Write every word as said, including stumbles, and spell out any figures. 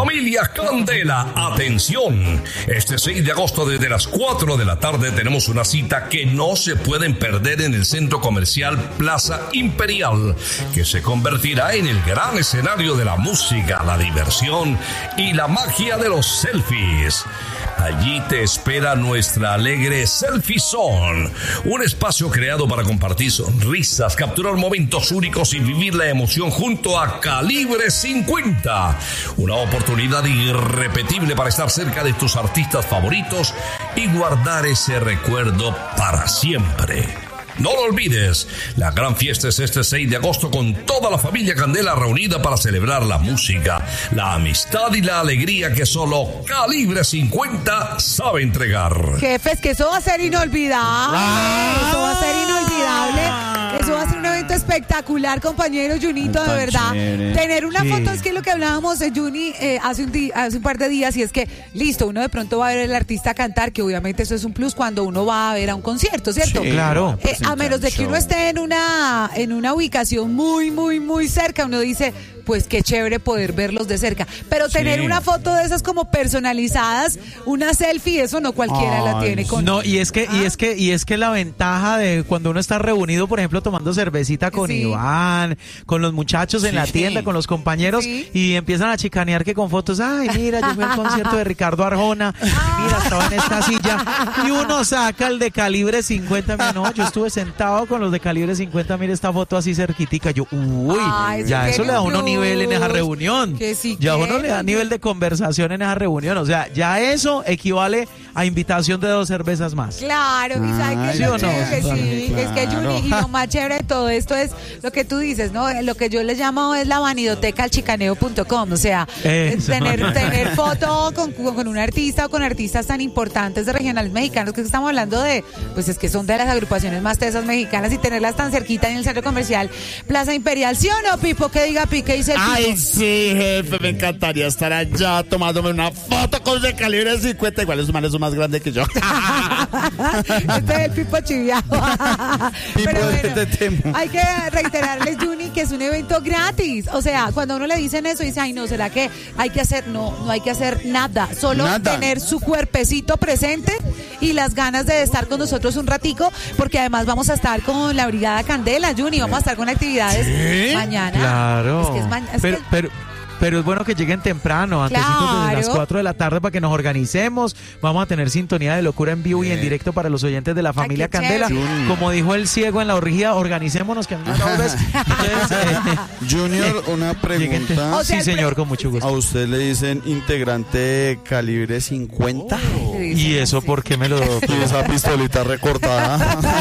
Familia Candela, atención. Este seis de agosto desde las cuatro de la tarde tenemos una cita que no se pueden perder en el centro comercial Plaza Imperial, que se convertirá en el gran escenario de la música, la diversión y la magia de los selfies. Allí te espera nuestra alegre Selfie Zone, un espacio creado para compartir sonrisas, capturar momentos únicos y vivir la emoción junto a Calibre cincuenta. Una oportunidad irrepetible para estar cerca de tus artistas favoritos y guardar ese recuerdo para siempre. No lo olvides, la gran fiesta es este seis de agosto con toda la familia Candela reunida para celebrar la música, la amistad y la alegría que solo Calibre cincuenta sabe entregar. Jefes, que eso va a ser inolvidable. ¡Ah! Eso va a ser inolvidable. Eso va a ser un evento espectacular, compañero Junito, de verdad. Chévere. Tener una sí. foto, es que lo que hablábamos de Juni eh, hace, un día, hace un par de días, y es que, listo, uno de pronto va a ver al artista cantar, que obviamente eso es un plus cuando uno va a ver a un concierto, ¿cierto? Sí, claro. Eh, a menos de que uno esté en una, en una ubicación muy, muy, muy cerca, uno dice, pues qué chévere poder verlos de cerca. Pero tener sí. una foto de esas como personalizadas, una selfie, eso no cualquiera Ay, la tiene. Con... No, y es que, ¿Ah? y es que, y es que la ventaja de cuando uno está reunido, por ejemplo, tomando cervecita con sí. Iván, con los muchachos en sí. la tienda, con los compañeros, sí. y empiezan a chicanear que con fotos, ay, mira, yo fui al concierto de Ricardo Arjona, ah. mira, estaba en esta silla, y uno saca el de Calibre cincuenta, mira, no, yo estuve sentado con los de Calibre cincuenta, mira esta foto así cerquitica, yo, uy, Ay, ya eso le da a uno nivel en esa reunión, que sí ya que... uno le da nivel de conversación en esa reunión, o sea, ya eso equivale a invitación de dos cervezas más. Claro, y sabes que, ¿sí o no? que sí, claro. es que Juni, y lo más chévere de todo esto es lo que tú dices, ¿no? Lo que yo les llamo es la vanidoteca al chicaneo punto com, o sea, eso. tener tener foto con, con un artista o con artistas tan importantes de regionales mexicanos, que estamos hablando de, pues es que son de las agrupaciones más tesas mexicanas, y tenerlas tan cerquita en el centro comercial Plaza Imperial, ¿sí o no, Pipo? Que diga Pique, dice el Pipo. Ay, sí, jefe, me encantaría estar allá tomándome una foto con de Calibre cincuenta, igual esos manes son más grandes que yo. Este es el Pipo chiviado. Pero bueno, hay que reiterarles, Juni, que es un evento gratis. O sea, cuando a uno le dicen eso, dice, ay, no, ¿será que hay que hacer? No, no hay que hacer nada. Solo nada. Tener su cuerpecito presente y las ganas de estar con nosotros un ratico, porque además vamos a estar con la Brigada Candela, Juni. Vamos a estar con actividades ¿Sí? mañana. Claro. Es que es ma- es pero, que... pero... Pero es bueno que lleguen temprano, antes claro. de las cuatro de la tarde, para que nos organicemos. Vamos a tener sintonía de locura en vivo sí. y en directo para los oyentes de la familia Ay, Candela. Junior. Como dijo el ciego en la orgía, organicémonos que una vez. eh, Junior, una pregunta. O sea, sí, señor, con mucho gusto. ¿A usted le dicen integrante de Calibre cincuenta? Oh. ¿Y eso por qué me lo... Y esa pistolita recortada.